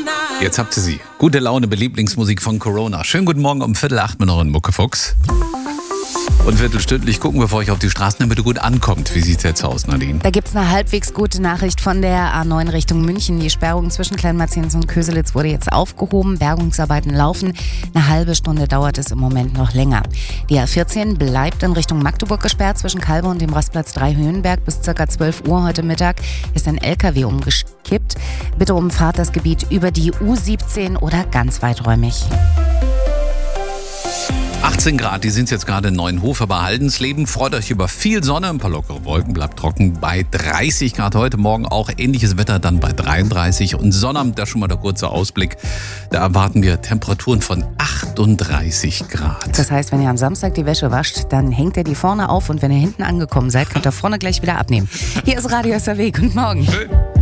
Jetzt habt ihr sie. Gute Laune, Lieblingsmusik von Corona. Schönen guten Morgen um 7:45 mit euren Muckefuchs. Und viertelstündlich gucken wir für euch auf die Straßen, damit ihr gut ankommt. Wie sieht's jetzt aus, Nadine? Da gibt's eine halbwegs gute Nachricht von der A9 Richtung München. Die Sperrung zwischen Kleinmarzens und Köselitz wurde jetzt aufgehoben. Bergungsarbeiten laufen. Eine halbe Stunde dauert es im Moment noch länger. Die A14 bleibt in Richtung Magdeburg gesperrt. Zwischen Kalbe und dem Rastplatz 3 Höhenberg bis ca. 12 Uhr heute Mittag ist ein LKW umgekippt. Bitte umfahrt das Gebiet über die U17 oder ganz weiträumig. 18 Grad, die sind jetzt gerade in Neuenhofer bei Haldensleben. Freut euch über viel Sonne, ein paar lockere Wolken, bleibt trocken bei 30 Grad. Heute Morgen auch ähnliches Wetter, dann bei 33. Und Sonnabend, da schon mal der kurze Ausblick. Da erwarten wir Temperaturen von 38 Grad. Das heißt, wenn ihr am Samstag die Wäsche wascht, dann hängt ihr die vorne auf und wenn ihr hinten angekommen seid, könnt ihr vorne gleich wieder abnehmen. Hier ist Radio SAW. Guten Morgen. Schön.